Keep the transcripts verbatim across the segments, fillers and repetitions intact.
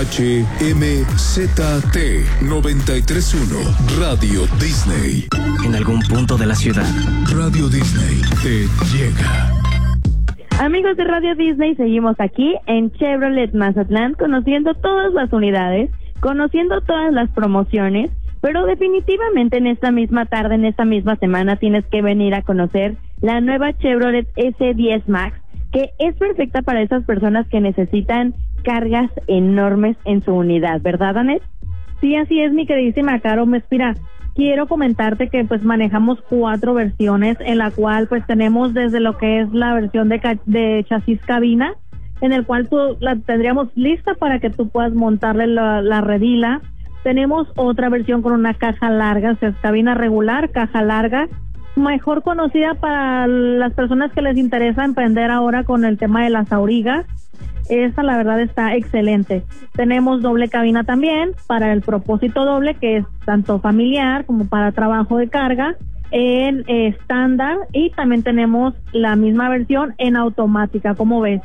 H M Z T noventa y tres punto uno Radio Disney. En algún punto de la ciudad, Radio Disney te llega. Amigos de Radio Disney, seguimos aquí en Chevrolet Mazatlán, conociendo todas las unidades, conociendo todas las promociones, pero definitivamente en esta misma tarde, en esta misma semana, tienes que venir a conocer la nueva Chevrolet S diez Max, que es perfecta para esas personas que necesitan cargas enormes en su unidad, ¿verdad, Anet? Sí, así es, mi queridísima Caro. Mira, quiero comentarte que pues manejamos cuatro versiones, en la cual pues tenemos desde lo que es la versión de, ca- de chasis cabina, en el cual tú la tendríamos lista para que tú puedas montarle la, la redila. Tenemos otra versión con una caja larga, o sea, es cabina regular, caja larga, mejor conocida para las personas que les interesa emprender ahora con el tema de las aurigas. Esta la verdad está excelente. Tenemos doble cabina también para el propósito doble, que es tanto familiar como para trabajo de carga, en estándar, y también tenemos la misma versión en automática. ¿Cómo ves?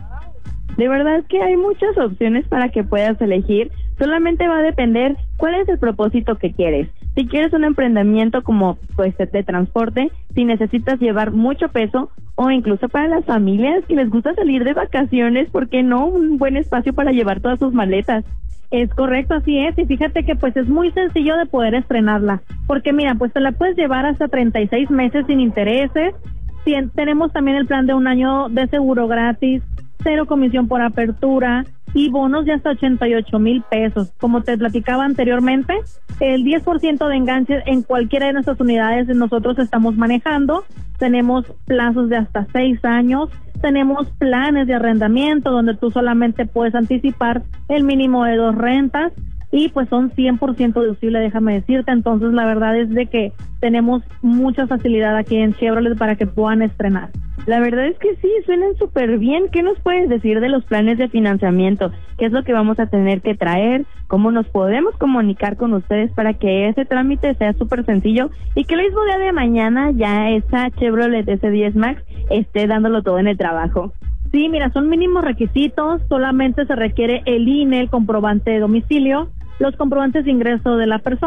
De verdad que hay muchas opciones para que puedas elegir, solamente va a depender cuál es el propósito que quieres. Si quieres un emprendimiento como pues de transporte, si necesitas llevar mucho peso, o incluso para las familias que les gusta salir de vacaciones, ¿por qué no? Un buen espacio para llevar todas sus maletas. Es correcto, así es, y fíjate que pues es muy sencillo de poder estrenarla, porque mira, pues te la puedes llevar hasta treinta y seis meses sin intereses. Tien- tenemos también el plan de un año de seguro gratis, cero comisión por apertura y bonos de hasta ochenta y ocho mil pesos. Como te platicaba anteriormente, el diez por ciento de enganche en cualquiera de nuestras unidades nosotros estamos manejando. Tenemos plazos de hasta seis años, tenemos planes de arrendamiento donde tú solamente puedes anticipar el mínimo de dos rentas y pues son cien por ciento deducible, déjame decirte. Entonces la verdad es de que tenemos mucha facilidad aquí en Chevrolet para que puedan estrenar. La verdad es que sí, suenan súper bien. ¿Qué nos puedes decir de los planes de financiamiento? ¿Qué es lo que vamos a tener que traer? ¿Cómo nos podemos comunicar con ustedes para que ese trámite sea súper sencillo y que el mismo día de mañana ya esa Chevrolet S diez Max esté dándolo todo en el trabajo? Sí, mira, son mínimos requisitos, solamente se requiere el I N E, el comprobante de domicilio, los comprobantes de ingreso de la persona.